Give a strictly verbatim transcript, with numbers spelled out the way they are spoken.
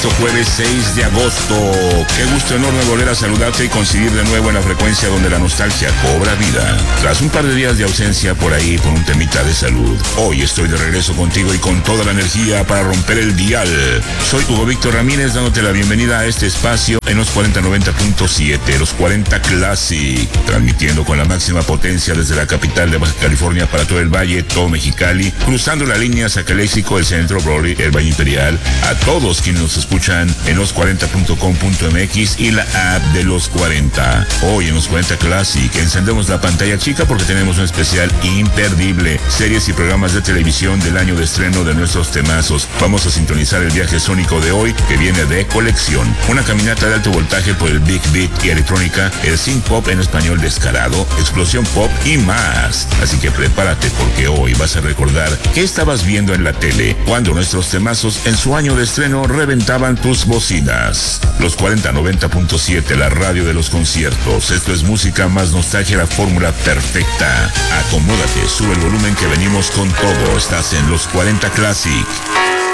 esto jueves seis de agosto. Qué gusto enorme volver a saludarte y coincidir de nuevo en la frecuencia donde la nostalgia cobra vida. Tras un par de días de ausencia por ahí por un temita de salud, hoy estoy de regreso contigo y con toda la energía para romper el dial. Soy Hugo Víctor Ramírez dándote la bienvenida a este espacio en los cuarenta noventa punto siete, los cuarenta Classic, transmitiendo con la máxima potencia desde la capital de Baja California para todo el Valle, todo Mexicali, cruzando la línea Zacaléxico, el Centro, Broly, el Valle Imperial, a todos quienes nos escuchan en los cuarenta punto com punto m x y la app de los cuarenta. Hoy en los cuarenta Classic encendemos la pantalla chica porque tenemos un especial imperdible, series y programas de televisión del año de estreno de nuestros temazos. Vamos a sintonizar el viaje sónico de hoy que viene de colección, una caminata de alto voltaje por el Big Beat y electrónica, el synth pop en español descarado, explosión pop y más. Así que prepárate porque hoy vas a recordar qué estabas viendo en la tele cuando nuestros temazos en su año de estreno reventaban tus bocinas. Los cuarenta noventa punto siete, la radio de los conciertos. Esto es música más nostalgia, la fórmula perfecta. Acomódate, sube el volumen que venimos con todo. Estás en los cuarenta Classic.